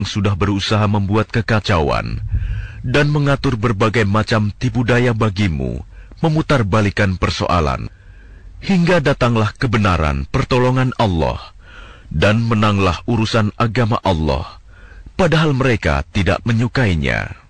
sudah berusaha membuat kekacauan dan mengatur berbagai macam tipu daya bagimu, memutarbalikan persoalan, hingga datanglah kebenaran pertolongan Allah, dan menanglah urusan agama Allah, padahal mereka tidak menyukainya.